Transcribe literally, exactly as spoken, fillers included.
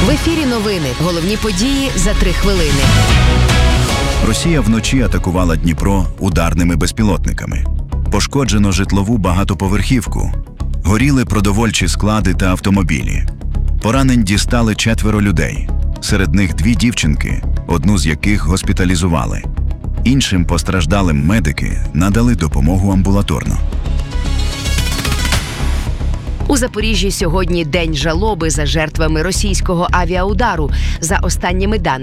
В ефірі новини. Головні події за три хвилини. Росія вночі атакувала Дніпро ударними безпілотниками. Пошкоджено житлову багатоповерхівку. Горіли продовольчі склади та автомобілі. Поранень дістали четверо людей. Серед них дві дівчинки, одну з яких госпіталізували. Іншим постраждалим медики надали допомогу амбулаторно. У Запоріжжі сьогодні день жалоби за жертвами російського авіаудару. За останніми даними